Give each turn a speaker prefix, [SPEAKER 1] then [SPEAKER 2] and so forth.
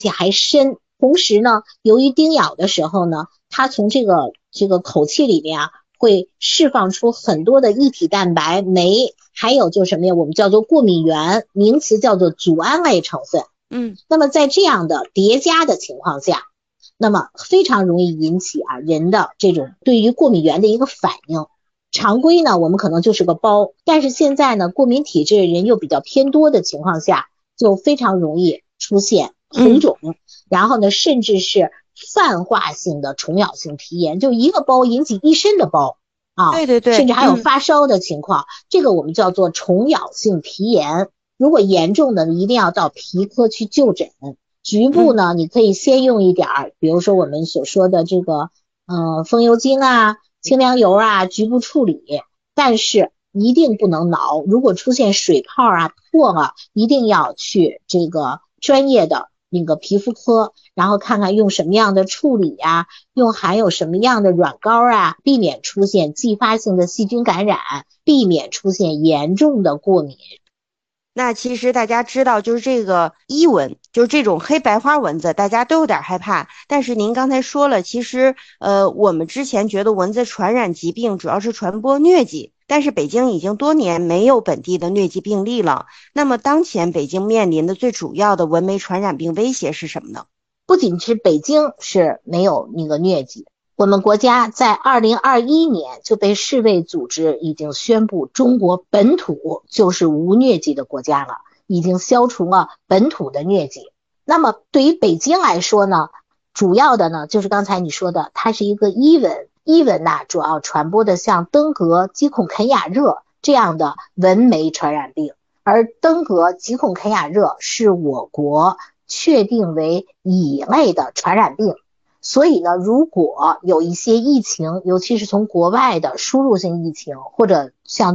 [SPEAKER 1] 还深。同时呢，由于叮咬的时候呢，它从这个口气里面会释放出很多的异体蛋白、酶，还有就是什么呀？我们叫做过敏原，名词叫做组胺类成分。那么在这样的叠加的情况下，那么非常容易引起人的这种对于过敏原的一个反应。常规呢，我们可能就是个包，但是现在呢，过敏体质的人又比较偏多的情况下，就非常容易出现红肿，然后呢，甚至是泛化性的虫咬性皮炎，就一个包引起一身的包
[SPEAKER 2] 对，
[SPEAKER 1] 甚至还有发烧的情况，这个我们叫做虫咬性皮炎。如果严重的，一定要到皮科去就诊。局部呢，你可以先用一点比如说我们所说的这个风油精清凉油局部处理，但是一定不能挠。如果出现水泡破一定要去这个专业的那个皮肤科，然后看看用什么样的处理用含有什么样的软膏避免出现继发性的细菌感染，避免出现严重的过敏。
[SPEAKER 2] 那其实大家知道，就是这个伊蚊，就是这种黑白花蚊子，大家都有点害怕。但是您刚才说了，其实我们之前觉得蚊子传染疾病主要是传播疟疾，但是北京已经多年没有本地的疟疾病例了。那么当前北京面临的最主要的蚊媒传染病威胁是什么呢？
[SPEAKER 1] 不仅是北京是没有那个疟疾，我们国家在2021年就被世卫组织已经宣布，中国本土就是无疟疾的国家了，已经消除了本土的疟疾。那么对于北京来说呢，主要的呢就是刚才你说的，它是一个伊蚊。伊蚊主要传播的像登革、吉孔肯亚热这样的蚊媒传染病，而登革、吉孔肯亚热是我国确定为乙类的传染病。所以呢，如果有一些疫情，尤其是从国外的输入性疫情，或者像